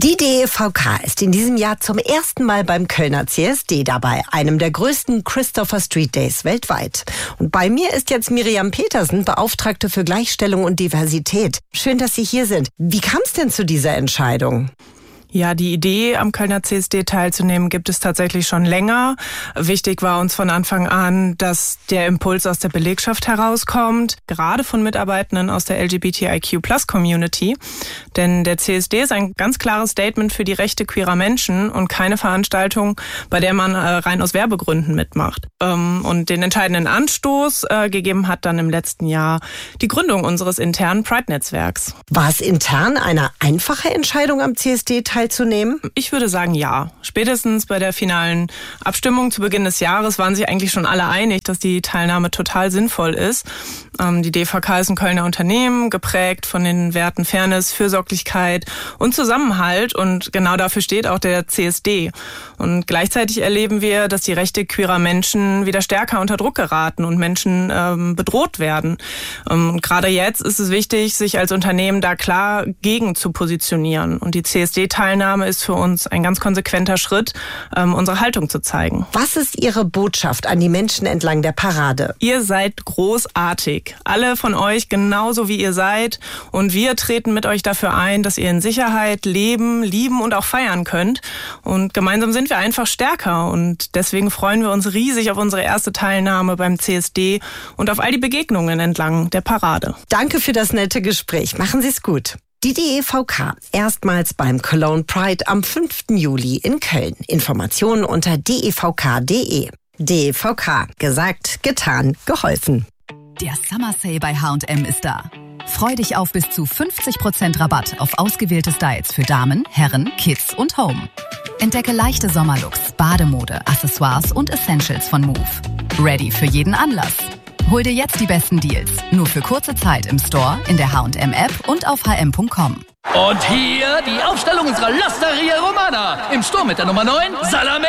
Die DEVK ist in diesem Jahr zum ersten Mal beim Kölner CSD dabei, einem der größten Christopher Street Days weltweit. Und bei mir ist jetzt Miriam Petersen, Beauftragte für Gleichstellung und Diversität. Schön, dass Sie hier sind. Wie kam es denn zu dieser Entscheidung? Ja, die Idee, am Kölner CSD teilzunehmen, gibt es tatsächlich schon länger. Wichtig war uns von Anfang an, dass der Impuls aus der Belegschaft herauskommt, gerade von Mitarbeitenden aus der LGBTIQ+-Community. Denn der CSD ist ein ganz klares Statement für die Rechte queerer Menschen und keine Veranstaltung, bei der man rein aus Werbegründen mitmacht. Und den entscheidenden Anstoß gegeben hat dann im letzten Jahr die Gründung unseres internen Pride-Netzwerks. War es intern eine einfache Entscheidung, am CSD teilzunehmen? Ich würde sagen, ja. Spätestens bei der finalen Abstimmung zu Beginn des Jahres waren sich eigentlich schon alle einig, dass die Teilnahme total sinnvoll ist. Die DEVK ist ein Kölner Unternehmen, geprägt von den Werten Fairness, Fürsorglichkeit und Zusammenhalt. Und genau dafür steht auch der CSD. Und gleichzeitig erleben wir, dass die Rechte queerer Menschen wieder stärker unter Druck geraten und Menschen bedroht werden. Gerade jetzt ist es wichtig, sich als Unternehmen da klar gegen zu positionieren. Und die CSD-Teilnahme ist für uns ein ganz konsequenter Schritt, unsere Haltung zu zeigen. Was ist Ihre Botschaft an die Menschen entlang der Parade? Ihr seid großartig. Alle von euch genauso wie ihr seid. Und wir treten mit euch dafür ein, dass ihr in Sicherheit leben, lieben und auch feiern könnt. Und gemeinsam sind wir einfach stärker. Und deswegen freuen wir uns riesig auf unsere erste Teilnahme beim CSD und auf all die Begegnungen entlang der Parade. Danke für das nette Gespräch. Machen Sie es gut. Die DEVK, erstmals beim Cologne Pride am 5. Juli in Köln. Informationen unter devk.de. DEVK, gesagt, getan, geholfen. Der Summer Sale bei H&M ist da. Freu dich auf bis zu 50% Rabatt auf ausgewählte Styles für Damen, Herren, Kids und Home. Entdecke leichte Sommerlooks, Bademode, Accessoires und Essentials von Move. Ready für jeden Anlass. Hol dir jetzt die besten Deals. Nur für kurze Zeit im Store, in der H&M-App und auf hm.com. Und hier die Aufstellung unserer L'Osteria Romana. Im Sturm mit der Nummer 9, Salame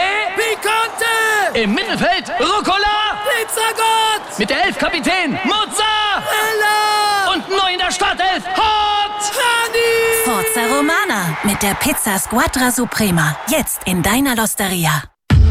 Picante. Im Mittelfeld, Rucola Pizzagott. Mit der 11 Kapitän, Mozzarella. Und neu in der Startelf, Hot Honey. Forza Romana mit der Pizza Squadra Suprema. Jetzt in deiner L'Osteria.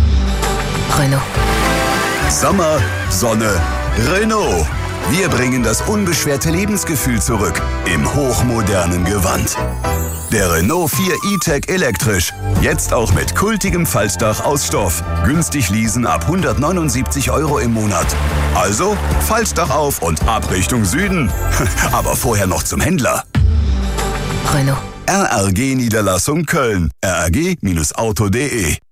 Renault. Sommer, Sonne, Renault. Wir bringen das unbeschwerte Lebensgefühl zurück im hochmodernen Gewand. Der Renault 4 E-Tech elektrisch. Jetzt auch mit kultigem Faltdach aus Stoff. Günstig leasen ab 179 € im Monat. Also Faltdach auf und ab Richtung Süden. Aber vorher noch zum Händler. Renault. RRG Niederlassung Köln. rrg-auto.de